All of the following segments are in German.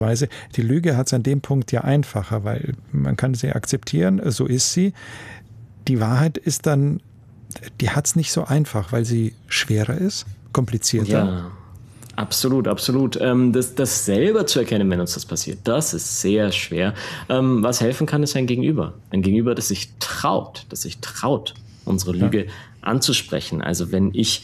Die Lüge hat es an dem Punkt ja einfacher, weil man kann sie akzeptieren, so ist sie. Die Wahrheit ist dann, die hat es nicht so einfach, weil sie schwerer ist, komplizierter. Ja, absolut, absolut. Das selber zu erkennen, wenn uns das passiert, das ist sehr schwer. Was helfen kann, ist ein Gegenüber. Ein Gegenüber, das sich traut, unsere Lüge anzusprechen. Also wenn ich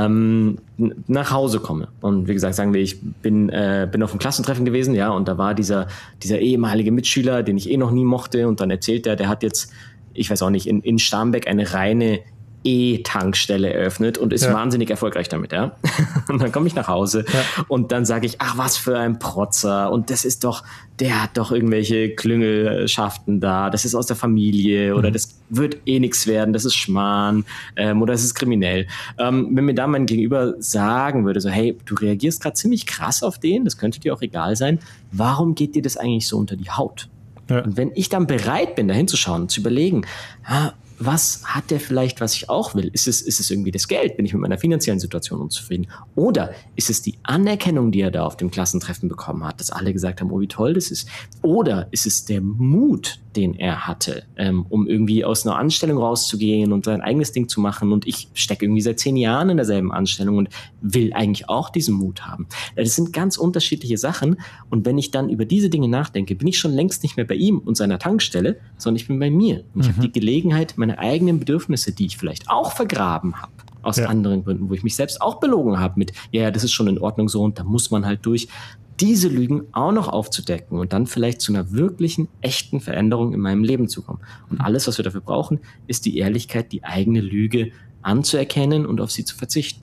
nach Hause komme und wie gesagt, sagen wir, ich bin auf einem Klassentreffen gewesen, ja, und da war dieser ehemalige Mitschüler, den ich noch nie mochte, und dann erzählt der hat jetzt, ich weiß auch nicht, in Starnberg eine reine E-Tankstelle eröffnet und ist wahnsinnig erfolgreich damit, ja. Und dann komme ich nach Hause und dann sage ich, ach, was für ein Protzer, und der hat doch irgendwelche Klüngelschaften da, das ist aus der Familie oder das wird eh nichts werden, das ist Schmarrn oder es ist kriminell. Wenn mir da mein Gegenüber sagen würde, so, hey, du reagierst gerade ziemlich krass auf den, das könnte dir auch egal sein, warum geht dir das eigentlich so unter die Haut? Ja. Und wenn ich dann bereit bin, da hinzuschauen und zu überlegen, was hat der vielleicht, was ich auch will? Ist es irgendwie das Geld? Bin ich mit meiner finanziellen Situation unzufrieden? Oder ist es die Anerkennung, die er da auf dem Klassentreffen bekommen hat, dass alle gesagt haben, oh, wie toll das ist? Oder ist es der Mut, den er hatte, um irgendwie aus einer Anstellung rauszugehen und sein eigenes Ding zu machen? Und ich stecke irgendwie seit 10 Jahren in derselben Anstellung und will eigentlich auch diesen Mut haben. Das sind ganz unterschiedliche Sachen. Und wenn ich dann über diese Dinge nachdenke, bin ich schon längst nicht mehr bei ihm und seiner Tankstelle, sondern ich bin bei mir. Und ich habe die Gelegenheit, meine eigenen Bedürfnisse, die ich vielleicht auch vergraben habe, aus anderen Gründen, wo ich mich selbst auch belogen habe mit, ja, das ist schon in Ordnung so und da muss man halt durch, diese Lügen auch noch aufzudecken und dann vielleicht zu einer wirklichen, echten Veränderung in meinem Leben zu kommen. Und alles, was wir dafür brauchen, ist die Ehrlichkeit, die eigene Lüge anzuerkennen und auf sie zu verzichten.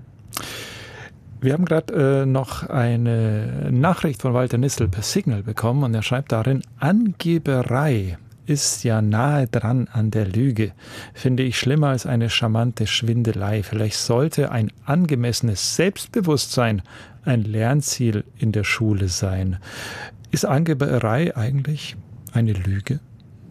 Wir haben gerade noch eine Nachricht von Walter Nissel per Signal bekommen und er schreibt darin, Angeberei ist ja nahe dran an der Lüge. Finde ich schlimmer als eine charmante Schwindelei. Vielleicht sollte ein angemessenes Selbstbewusstsein ein Lernziel in der Schule sein. Ist Angeberei eigentlich eine Lüge?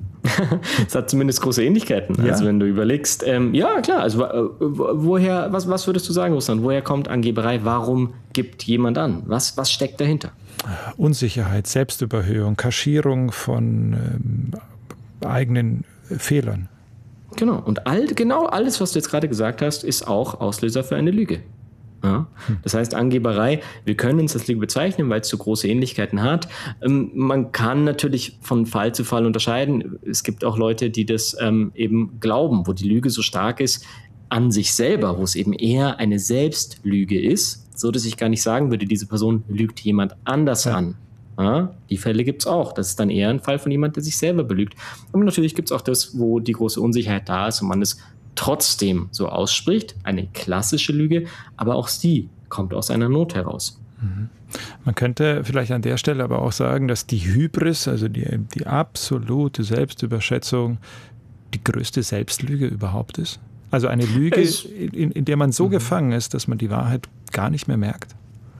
Es hat zumindest große Ähnlichkeiten. Ja. Also wenn du überlegst, ja klar, also woher, was würdest du sagen, Russland? Woher kommt Angeberei? Warum gibt jemand an? Was steckt dahinter? Unsicherheit, Selbstüberhöhung, Kaschierung von eigenen Fehlern. Genau. Und alles, was du jetzt gerade gesagt hast, ist auch Auslöser für eine Lüge. Ja? Das heißt, Angeberei, wir können uns als Lüge bezeichnen, weil es so große Ähnlichkeiten hat. Man kann natürlich von Fall zu Fall unterscheiden. Es gibt auch Leute, die das eben glauben, wo die Lüge so stark ist an sich selber, wo es eben eher eine Selbstlüge ist, so dass ich gar nicht sagen würde, diese Person lügt jemand anders an. Ja, die Fälle gibt es auch. Das ist dann eher ein Fall von jemand, der sich selber belügt. Und natürlich gibt es auch das, wo die große Unsicherheit da ist und man es trotzdem so ausspricht. Eine klassische Lüge, aber auch sie kommt aus einer Not heraus. Man könnte vielleicht an der Stelle aber auch sagen, dass die Hybris, also die absolute Selbstüberschätzung, die größte Selbstlüge überhaupt ist. Also eine Lüge, in der man so gefangen ist, dass man die Wahrheit gar nicht mehr merkt.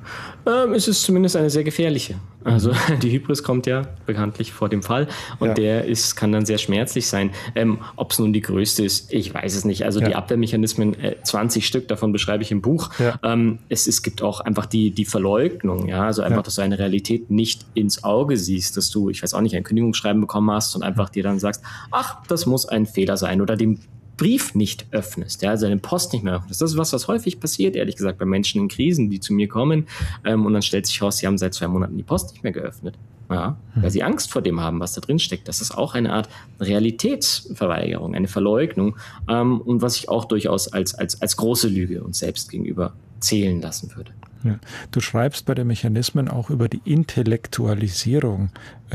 Es ist zumindest eine sehr gefährliche. Also die Hybris kommt ja bekanntlich vor dem Fall und der kann dann sehr schmerzlich sein. Ob es nun die größte ist, ich weiß es nicht. Also die Abwehrmechanismen, 20 Stück, davon beschreibe ich im Buch. Ja. Es gibt auch einfach die Verleugnung, also einfach, dass du eine Realität nicht ins Auge siehst, dass du, ich weiß auch nicht, ein Kündigungsschreiben bekommen hast und einfach dir dann sagst, ach, das muss ein Fehler sein oder den Brief nicht öffnest, also deine Post nicht mehr öffnest. Das ist was häufig passiert, ehrlich gesagt, bei Menschen in Krisen, die zu mir kommen und dann stellt sich raus, sie haben seit 2 Monaten die Post nicht mehr geöffnet, weil sie Angst vor dem haben, was da drin steckt. Das ist auch eine Art Realitätsverweigerung, eine Verleugnung und was ich auch durchaus als große Lüge uns selbst gegenüber zählen lassen würde. Ja. Du schreibst bei den Mechanismen auch über die Intellektualisierung.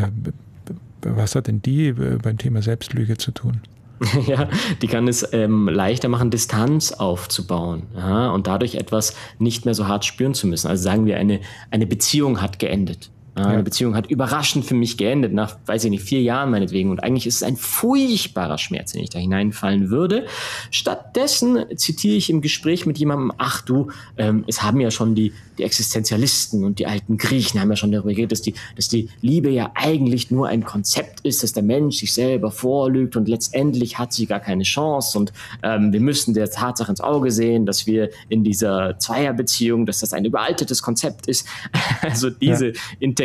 Was hat denn die beim Thema Selbstlüge zu tun? Ja, die kann es leichter machen, Distanz aufzubauen und dadurch etwas nicht mehr so hart spüren zu müssen. Also sagen wir, eine Beziehung hat geendet. Eine Beziehung hat überraschend für mich geendet, nach, 4 Jahren meinetwegen. Und eigentlich ist es ein furchtbarer Schmerz, den ich da hineinfallen würde. Stattdessen zitiere ich im Gespräch mit jemandem, ach du, es haben ja schon die Existenzialisten und die alten Griechen haben ja schon darüber geredet, dass die Liebe ja eigentlich nur ein Konzept ist, dass der Mensch sich selber vorlügt und letztendlich hat sie gar keine Chance. Und wir müssen der Tatsache ins Auge sehen, dass wir in dieser Zweierbeziehung, dass das ein überaltetes Konzept ist. Also diese Intellektualisierung